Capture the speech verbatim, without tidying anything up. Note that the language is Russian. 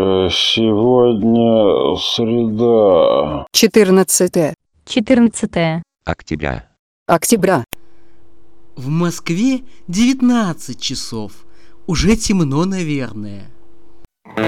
Э, Сегодня среда. четырнадцатое четырнадцатое октября. октября. В Москве девятнадцать часов. Уже темно, наверное.